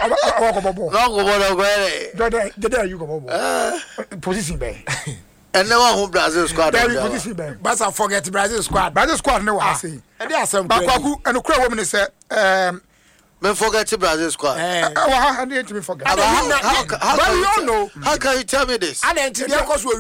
There you go. Position bay. And never home Brazil squad. Position bay. But I forget Brazil squad. Brazil squad no I say. And there are some Bakwaku and Ukra woman said Men forget Brazil squad. I didn't forget. How can you tell me this? I didn't